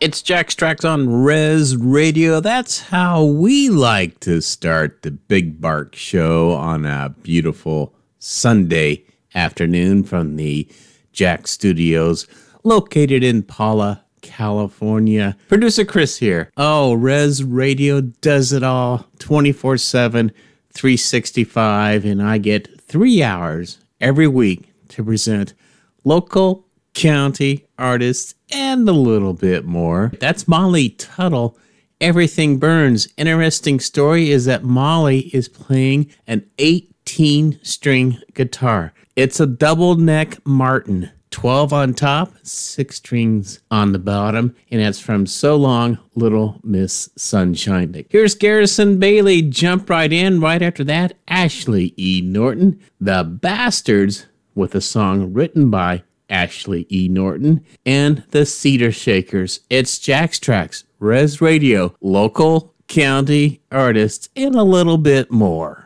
It's Jack Strax on Res Radio. That's how we like to start the Big Bark Show on a beautiful Sunday afternoon from the Jack Studios, located in Paula, California. Producer Chris here. Oh, Res Radio does it all 24/7, 365, and I get 3 hours every week to present local, county artists, and a little bit more. That's Molly Tuttle. Everything Burns. Interesting story is that Molly is playing an 18-string guitar. It's a double neck Martin. 12 on top, 6 strings on the bottom, and that's from So Long, Little Miss Sunshine. Here's Garrison Bailey, jump right in. Right after that, Ashley E. Norton, The Bastards, with a song written by Ashley E. Norton, and the Cedar Shakers. It's Jack Strax, Res Radio, local, county artists, and a little bit more.